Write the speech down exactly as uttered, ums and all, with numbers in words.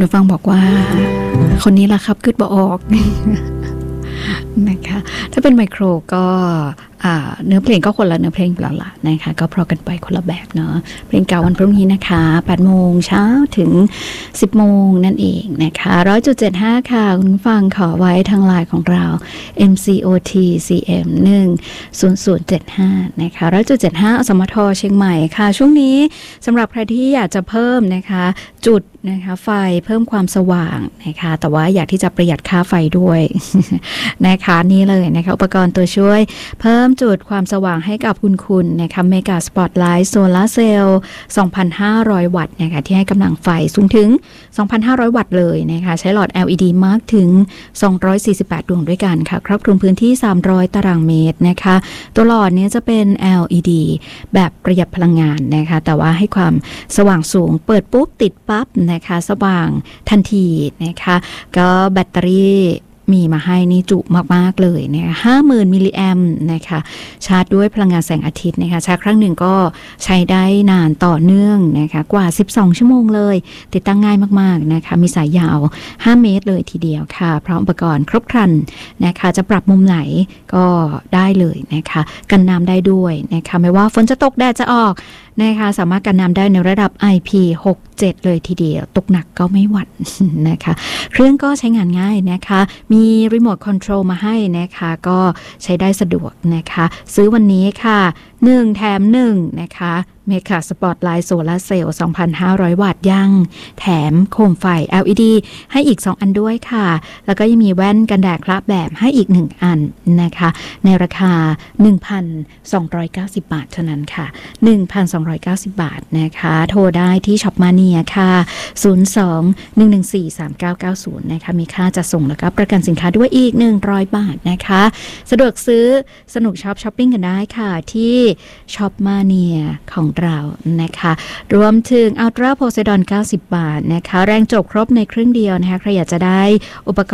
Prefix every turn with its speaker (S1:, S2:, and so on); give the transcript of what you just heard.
S1: ผู้ฟังบอกว่าคนนี้ล่ะครับกึดบ่ออกนะคะถ้าเป็นไมโครก็เนื้อเพลงก็คนละเนื้อเพลงเปล่าละนะคะก็เพราะกันไปคนละแบบเนาะเพลงเก่าวันพรุ่งนี้นะคะแปดโมงเช้าถึงสิบโมงนั่นเองนะคะ หนึ่งร้อยจุดเจ็ดห้า ค่ะคุณฟังขอไว้ทางไลน์ของเรา เอ็ม ซี โอ ที ซี เอ็ม หนึ่ง ศูนย์ ศูนย์ เจ็ด ห้า นะคะ หนึ่งร้อยจุดเจ็ดห้า อสมทเชียงใหม่ค่ะช่วงนี้สำหรับใครที่อยากจะเพิ่มนะคะจุดนะคะไฟเพิ่มความสว่างนะคะแต่ว่าอยากที่จะประหยัดค่าไฟด้วยนะคะนี่เลยนะคะอุปกรณ์ตัวช่วยเพิ่มจุดความสว่างให้กับคุณคุณนะคะเมกาสปอตไลท์โซลาร์เซลล์ สองพันห้าร้อย วัตต์นะคะที่ให้กำลังไฟสูงถึง สองพันห้าร้อย วัตต์เลยนะคะใช้หลอด แอล อี ดี มากถึงสองร้อยสี่สิบแปดดวงด้วยกันค่ะครอบคลุมพื้นที่สามร้อยตารางเมตรนะคะตัวหลอดนี้จะเป็น แอล อี ดี แบบประหยัดพลังงานนะคะแต่ว่าให้ความสว่างสูงเปิดปุ๊บติดปั๊บนะคะสว่างทันทีนะคะก็แบตเตอรี่มีมาให้นี่จุมากๆเลยนะคะห้าหมื่นมิลลิแอมป์นะคะชาร์จด้วยพลังงานแสงอาทิตย์นะคะชาร์จครั้งหนึ่งก็ใช้ได้นานต่อเนื่องนะคะกว่าสิบสองชั่วโมงเลยติดตั้งง่ายมากๆนะคะมีสายยาวห้าเมตรเลยทีเดียวค่ะพร้อมอุปกรณ์ครบครันนะคะจะปรับมุมไหนก็ได้เลยนะคะกันน้ำได้ด้วยนะคะไม่ว่าฝนจะตกแดดจะออกนะคะสามารถกันน้ำได้ในระดับ ไอ พี หกสิบเจ็ด เลยทีเดียวตกหนักก็ไม่หวั่นนะคะเครื่องก็ใช้งานง่ายนะคะมีรีโมทคอนโทรลมาให้นะคะก็ใช้ได้สะดวกนะคะซื้อวันนี้ค่ะหนึ่งแถมหนึ่งนะคะเมกาสปอตไลท์โซลาร์เซลล์ สองพันห้าร้อย วัตต์ยังแถมโคมไฟ แอล อี ดี ให้อีกสองอันด้วยค่ะแล้วก็ยังมีแว่นกันแดดคละแบบให้อีกหนึ่งอันนะคะในราคา หนึ่งพันสองร้อยเก้าสิบ บาทเท่านั้นค่ะ หนึ่งพันสองร้อยเก้าสิบ บาทนะคะโทรได้ที่ช็อปมาเนียค่ะศูนย์ สอง หนึ่ง หนึ่ง สี่ สาม เก้า เก้า ศูนย์นะคะมีค่าจัดส่งแล้วก็ประกันสินค้าด้วยอีกหนึ่งร้อยบาทนะคะสะดวกซื้อสนุกช็อปช้อปปิ้งกันได้ค่ะที่ช็อปมาเนียของเรานะคะรวมถึง Ultra Poseidon เก้าสิบบาทนะคะแรงจบครบในครึ่งเดียวนะคะใครอยากจะได้อุปกรณ์